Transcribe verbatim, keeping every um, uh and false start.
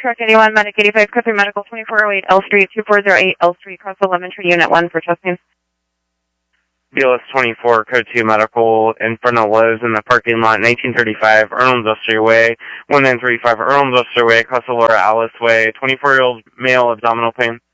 Truck eighty-one, Medic eighty-five, Code three Medical, twenty-four oh eight L Street, two four zero eight L Street, cross eleven Tree, Unit one for testing. B L S twenty-four, Code two Medical, in front of Lowe's in the parking lot, nineteen thirty-five, Earl Industrial Way, one nine three five, Earl Industrial Way, across the Laura Alice Way, twenty-four-year-old male, abdominal pain.